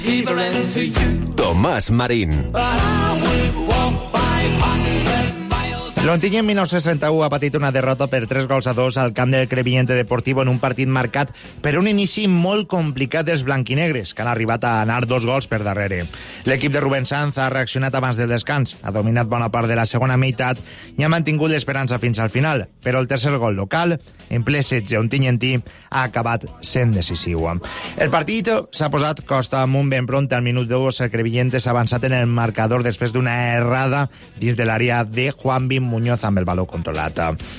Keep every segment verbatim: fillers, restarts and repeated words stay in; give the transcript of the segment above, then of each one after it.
Tomàs Marín. L'Ontinyent mil nou-cents trenta-u ha patit una derrota per tres gols a dos al camp del Crevillente Deportivo en un partit marcat per un inici molt complicat dels blanquinegres, que han arribat a anar dos gols per darrere. L'equip de Rubén Sanz ha reaccionat abans del descans, ha dominat bona part de la segona meitat i ha mantingut l'esperança fins al final, però el tercer gol local, en ple setge ontinyentí, ha acabat sent decisiu. El partit s'ha posat costa amunt ben pront. Al minut dos, el Crevillente s'ha avançat en el marcador després d'una errada dins de l'àrea de Juanvi Muñoz amb el baló controlat.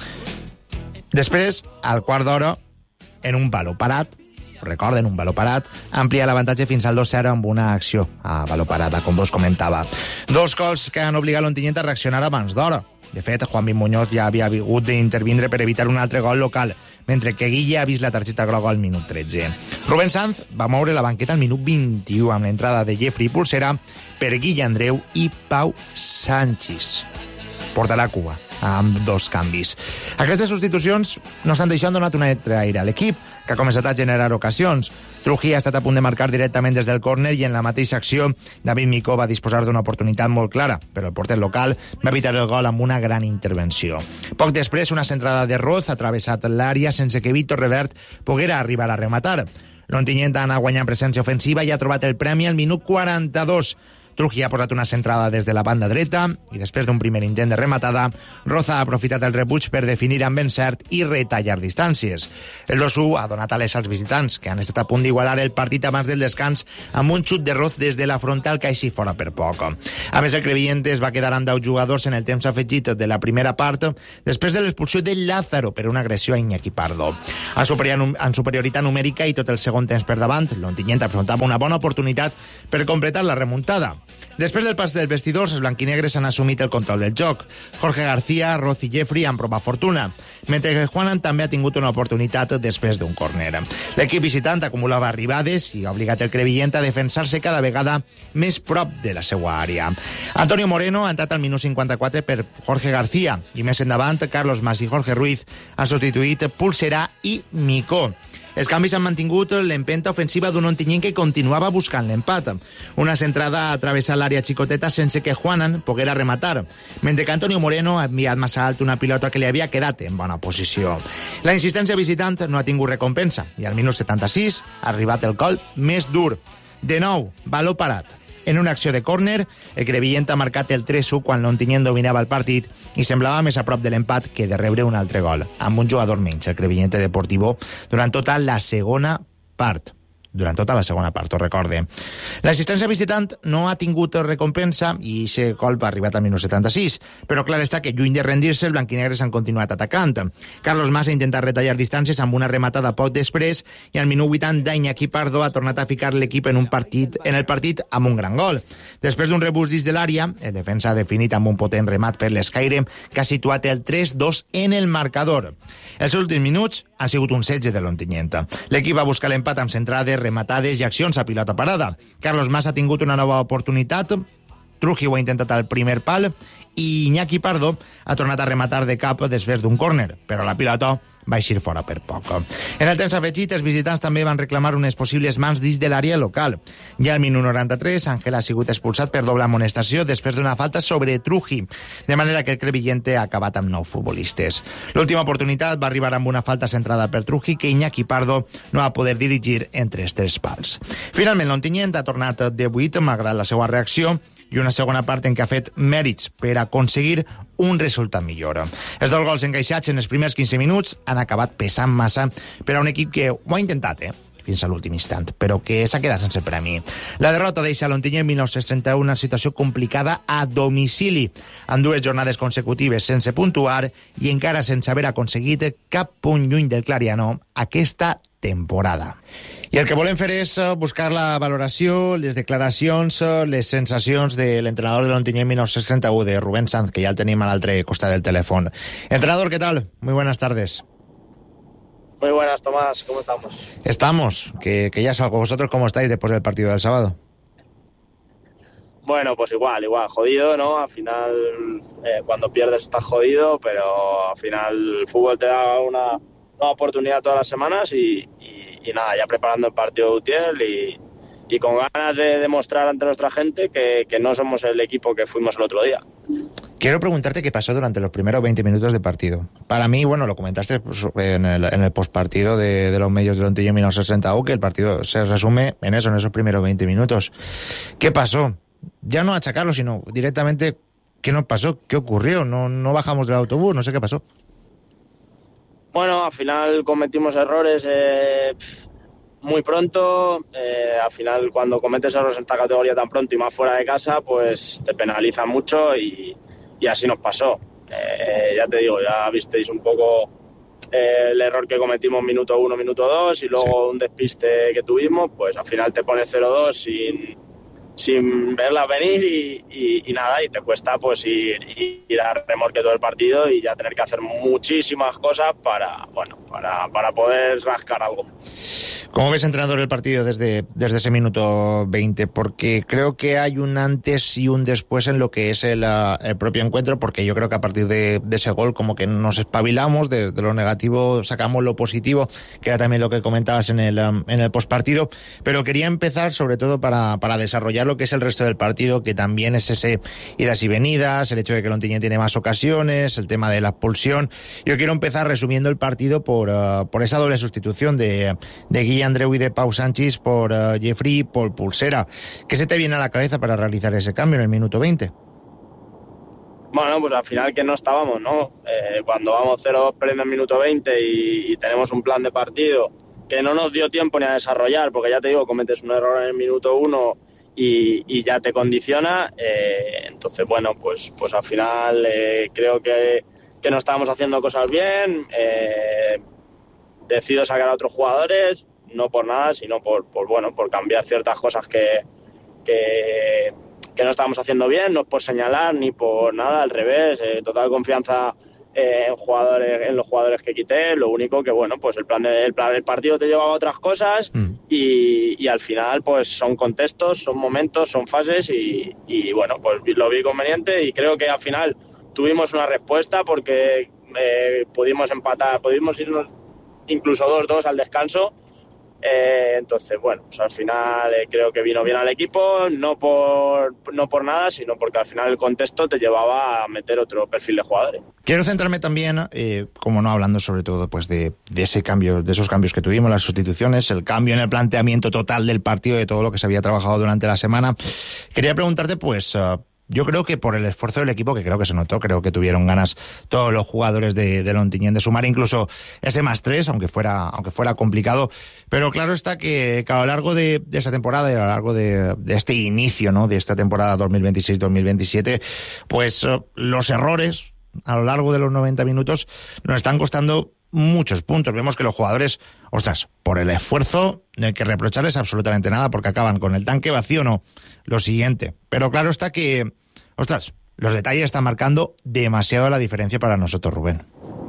Després, al quart d'hora, en un baló parat, recorden, un baló parat, amplia l'avantatge fins al dos zero amb una acció a baló parada, com vos comentava. Dos gols que han obligat l'Ontinyent a reaccionar abans d'hora. De fet, Juanvi Muñoz ja havia hagut d'intervindre per evitar un altre gol local, mentre que Guille ha vist la targeta groga al minut tretze. Rubén Sanz va moure la banqueta al minut vint-i-u amb l'entrada de Jeffrey Pulsera per Guille Andreu i Pau Sanchis. Portarà a Cuba amb dos canvis. Aquestes substitucions no s'han deixat donat un altre aire a l'equip, que ha començat a generar ocasions. Trujillo ha estat a punt de marcar directament des del córner i en la mateixa acció David Micó va disposar d'una oportunitat molt clara, però el porter local va evitar el gol amb una gran intervenció. Poc després, una centrada de Roz ha travessat l'àrea sense que Víctor Revert poguera arribar a rematar. L'Ontinyent ha anat guanyant presència ofensiva i ha trobat el premi al minut quaranta-dos. Trujillo ha posat una centrada des de la banda dreta i després d'un primer intent de rematada, Roza ha aprofitat el rebuig per definir amb encert i retallar distàncies. El dos u ha donat ales als visitants, que han estat a punt d'igualar el partit abans del descans amb un xut de Roz des de la frontal que així fora per poc. A més, el Crevillente es va quedar amb deu jugadors en el temps afegit de la primera part després de l'expulsió de Lázaro per una agressió a Iñaki Pardo. En superioritat numèrica i tot el segon temps per davant, l'Ontinyent afrontava una bona oportunitat per completar la remuntada. Després del pas dels vestidors, els blanquinegres han assumit el control del joc. Jorge García, Roz i Jeffrey han provat fortuna, mentre que Juanan també ha tingut una oportunitat després d'un córner. L'equip visitant acumulava arribades i ha obligat el Crevillent a defensar-se cada vegada més prop de la seva àrea. Antonio Moreno ha entrat al minut cinquanta-quatre per Jorge García i més endavant Carlos Mas i Jorge Ruiz han substituït Pulsera i Micó. Els canvis han mantingut l'empenta ofensiva d'un Ontinyent que continuava buscant l'empat. Una centrada ha travessat l'àrea xicoteta sense que Juanan poguera rematar, mentre que Antonio Moreno ha enviat massa alt una pilota que li havia quedat en bona posició. La insistència visitant no ha tingut recompensa i al minut setanta-sis ha arribat el gol més dur. De nou, baló parat. En una acció de córner, el Crevillent ha marcat el tres u quan l'Ontinyent dominava el partit i semblava més a prop de l'empat que de rebre un altre gol, amb un jugador menys, el Crevillente Deportivo, durant tota la segona part. Durant tota la segona part, ho recorde. L'assistència visitant no ha tingut recompensa i aquest gol va arribar al minut setanta-sis, però clar està que lluny de rendir-se, els blanquinegres han continuat atacant. Carlos Mas ha intentat retallar distàncies amb una rematada poc després i al minut vuitanta Iñaki Pardo ha tornat a ficar l'equip en un partit en el partit amb un gran gol. Després d'un rebús dins de l'àrea, el defensa ha definit amb un potent remat per l'escaire que ha situat el tres dos en el marcador. Els últims minuts han sigut un setge de l'Ontinyent. L'equip va buscar l'empat amb centrades, rematades i accions a pilota parada. Carlos Mas ha tingut una nova oportunitat, Trujillo ha intentat el primer pal i Iñaki Pardo ha tornat a rematar de cap després d'un córner, però la pilota va eixir fora per poc. En el temps afegit, els visitants també van reclamar unes possibles mans dins de l'àrea local. Ja al minut noranta-tres, Ángel ha sigut expulsat per doble amonestació després d'una falta sobre Trujillo, de manera que el Crevillente ha acabat amb nou futbolistes. L'última oportunitat va arribar amb una falta centrada per Trujillo que Iñaki Pardo no va poder dirigir entre els tres pals. Finalment, l'Ontinyent ha tornat de vuit, malgrat la seva reacció, i una segona part en què ha fet mèrits per aconseguir un resultat millor. Els dos gols encaixats en els primers quinze minuts han acabat pesant massa per a un equip que ho ha intentat, eh? fins a l'últim instant, però que s'ha quedat sense premi. La derrota deixa l'Ontinyent mil nou-cents trenta-u una situació complicada a domicili, amb dues jornades consecutives sense puntuar i encara sense haver aconseguit cap punt lluny del Clariano aquesta temporada. I el que volem fer és buscar la valoració, les declaracions, les sensacions de l'entrenador de l'Ontinyent mil nou-cents trenta-u, de Rubén Sanz, que ya el tenim a l'altre costat del teléfono. Entrenador, ¿qué tal? Muy buenas tardes. Muy buenas, Tomás. ¿Cómo estamos? Estamos. Que, que ya salgo. ¿Vosotros cómo estáis después del partido del sábado? Bueno, pues igual, igual. Jodido, ¿no? Al final, eh, cuando pierdes estás jodido, pero al final el fútbol te da una, una oportunidad todas las semanas y, y, y nada, ya preparando el partido de Utiel y, y con ganas de demostrar ante nuestra gente que, que no somos el equipo que fuimos el otro día. Quiero preguntarte qué pasó durante los primeros veinte minutos de partido. Para mí, bueno, lo comentaste pues, en el, en el postpartido de, de los medios de Ontinyent mil novecientos sesenta U, que el partido se resume en eso, en esos primeros veinte minutos. ¿Qué pasó? Ya no achacarlo, sino directamente, ¿qué nos pasó? ¿Qué ocurrió? No, no bajamos del autobús, no sé qué pasó. Bueno, al final cometimos errores eh, muy pronto. Eh, al final, cuando cometes errores en esta categoría tan pronto y más fuera de casa, pues te penalizan mucho y... Y así nos pasó. Eh, ya te digo, ya visteis un poco eh, el error que cometimos minuto uno, minuto dos y luego sí. Un despiste que tuvimos, pues al final te pones cero dos sin, sin verla venir y, y, y nada, y te cuesta pues ir, ir a remolque todo el partido y ya tener que hacer muchísimas cosas para, bueno, para, para poder rascar algo. ¿Cómo ves, entrenador, el partido desde, desde ese minuto veinte? Porque creo que hay un antes y un después en lo que es el, el propio encuentro, porque yo creo que a partir de, de ese gol como que nos espabilamos, de, de lo negativo sacamos lo positivo, que era también lo que comentabas en el, en el postpartido. Pero quería empezar sobre todo para, para desarrollar lo que es el resto del partido, que también es ese idas y venidas, el hecho de que el Ontinyent tiene más ocasiones, el tema de la expulsión. Yo quiero empezar resumiendo el partido por, uh, por esa doble sustitución de, de Guille Andreu y de Pau Sanchis por uh, Jeffrey y por Pulsera. ¿Qué se te viene a la cabeza para realizar ese cambio en el minuto veinte? Bueno, pues al final que no estábamos, ¿no? Eh, cuando vamos cero dos perdiendo en el minuto veinte y, y tenemos un plan de partido que no nos dio tiempo ni a desarrollar, porque ya te digo, cometes un error en el minuto uno y, y ya te condiciona, eh, entonces bueno, pues, pues al final eh, creo que, que no estábamos haciendo cosas bien, eh, decido sacar a otros jugadores, no por nada, sino por, por bueno, por cambiar ciertas cosas que, que, que no estábamos haciendo bien, no es por señalar ni por nada, al revés, eh, total confianza eh, en jugadores, en los jugadores que quité, lo único que bueno, pues el plan de, el plan del partido te llevaba a otras cosas mm. y, y al final pues son contextos, son momentos, son fases y, y bueno, pues lo vi conveniente y creo que al final tuvimos una respuesta porque eh, pudimos empatar, pudimos irnos incluso dos dos al descanso. Eh, entonces, bueno, pues al final eh, creo que vino bien al equipo, no por no por nada, sino porque al final el contexto te llevaba a meter otro perfil de jugadores. Quiero centrarme también, eh, como no, hablando sobre todo pues de, de ese cambio, de esos cambios que tuvimos, las sustituciones, el cambio en el planteamiento total del partido, de todo lo que se había trabajado durante la semana. Quería preguntarte, pues... Uh, Yo creo que por el esfuerzo del equipo, que creo que se notó, creo que tuvieron ganas todos los jugadores de, de Ontinyent de sumar incluso ese más tres, aunque fuera, aunque fuera complicado. Pero claro está que, que a lo largo de, de esa temporada y a lo largo de, de este inicio, ¿no?, de esta temporada dos mil veintiséis dos mil veintisiete, pues uh, los errores a lo largo de los noventa minutos nos están costando muchos puntos. Vemos que los jugadores, ostras, por el esfuerzo no hay que reprocharles absolutamente nada porque acaban con el tanque vacío, no, lo siguiente. Pero claro está que, ostras, los detalles están marcando demasiado la diferencia para nosotros, Rubén.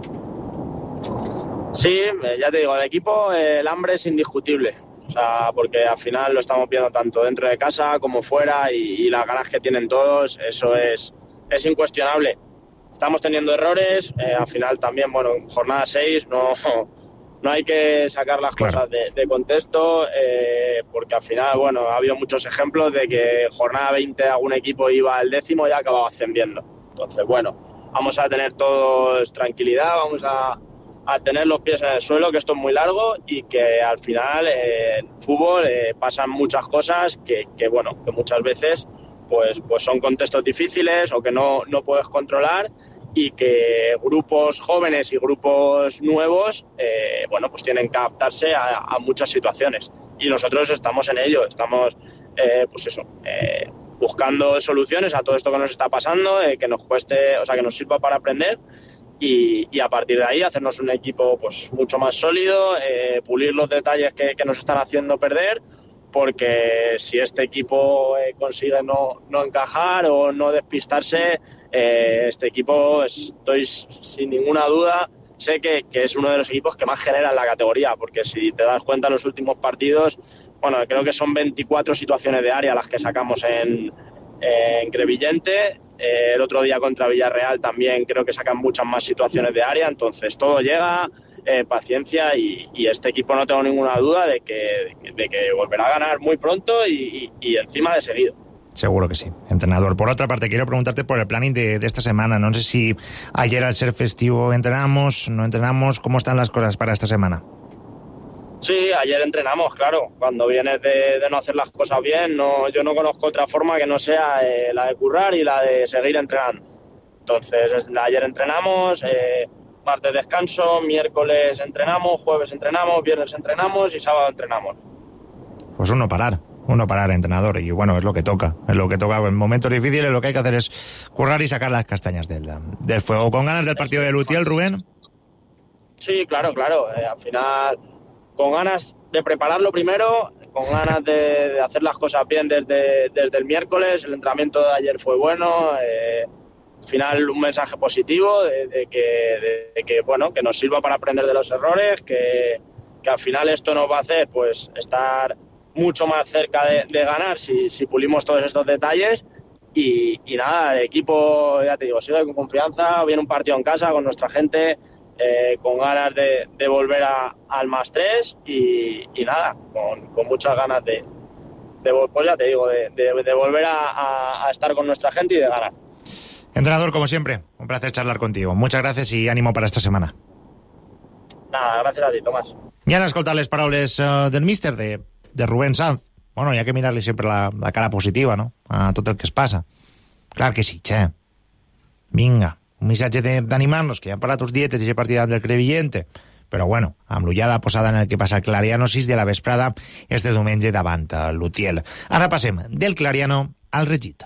Sí, ya te digo, el equipo, el hambre es indiscutible. O sea, porque al final lo estamos viendo tanto dentro de casa como fuera y, y las ganas que tienen todos, eso es, es incuestionable. Estamos teniendo errores, eh, al final también, bueno, en jornada seis no, no hay que sacar las claro. cosas de, de contexto, eh, porque al final, bueno, ha habido muchos ejemplos de que jornada veinte algún equipo iba al décimo y acababa ascendiendo. Entonces, bueno, vamos a tener todos tranquilidad, vamos a, a tener los pies en el suelo, que esto es muy largo y que al final eh, en fútbol eh, pasan muchas cosas que, que, bueno, que muchas veces pues, pues son contextos difíciles o que no, no puedes controlar y que grupos jóvenes y grupos nuevos eh, bueno, pues tienen que adaptarse a, a muchas situaciones y nosotros estamos en ello, estamos eh, pues eso, eh, buscando soluciones a todo esto que nos está pasando, eh, que nos cueste, o sea, que nos sirva para aprender y, y a partir de ahí hacernos un equipo pues mucho más sólido, eh, pulir los detalles que, que nos están haciendo perder, porque si este equipo eh, consigue no, no encajar o no despistarse, eh, este equipo, estoy sin ninguna duda, sé que, que es uno de los equipos que más genera en la categoría, porque si te das cuenta en los últimos partidos, bueno, creo que son veinticuatro situaciones de área las que sacamos en, en Crevillente, eh, el otro día contra Villarreal también creo que sacan muchas más situaciones de área, entonces todo llega, eh, paciencia y, y este equipo no tengo ninguna duda de que, de que volverá a ganar muy pronto y, y, y encima de seguido. Seguro que sí, entrenador. Por otra parte, quiero preguntarte por el planning de, de esta semana. No sé si ayer al ser festivo entrenamos, no entrenamos. ¿Cómo están las cosas para esta semana? Sí, ayer entrenamos, claro. Cuando vienes de, de no hacer las cosas bien, no, yo no conozco otra forma que no sea eh, la de currar y la de seguir entrenando. Entonces, ayer entrenamos, eh, martes descanso, miércoles entrenamos, jueves entrenamos, viernes entrenamos y sábado entrenamos. Pues uno parar. Uno parar, entrenador, y bueno, es lo que toca, es lo que toca en momentos difíciles. Lo que hay que hacer es currar y sacar las castañas del, del fuego. ¿Con ganas del partido de Lutiel, Rubén? Sí, claro, claro, eh, al final con ganas de prepararlo primero, con ganas de, de hacer las cosas bien desde, desde el miércoles. El entrenamiento de ayer fue bueno, eh, al final un mensaje positivo de, de, que, de, de que bueno, que nos sirva para aprender de los errores, que, que al final esto nos va a hacer pues estar mucho más cerca de, de ganar si, si pulimos todos estos detalles y, y nada, el equipo, ya te digo, sigue con confianza, viene un partido en casa con nuestra gente, eh, con ganas de, de volver a, al más tres y, y nada, con, con muchas ganas de, de pues ya te digo, de, de, de volver a, a, a estar con nuestra gente y de ganar. Entrenador, como siempre, un placer charlar contigo. Muchas gracias i ànimo per esta setmana. Nada, gràcies a ti, Tomàs. Ja han escoltat les paraules uh, del míster, de de Rubén Sanz. Bueno, hi ha que mirar-li sempre la, la cara positiva, no?, a tot el que es passa. Clar que sí, che. Vinga, un missatge d'animar-nos, que ja han parlat uns dietes d'aquest partit del Crevillente, però bueno, amb l'ullada posada en el que passa al Clariano sis de la vesprada este diumenge davant a Lutiel. Ara passem del Clariano al Regit.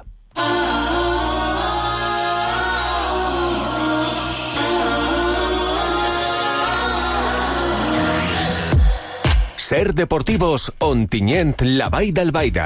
Ser Deportivos, Ontinyent, la Vall d'Albaida.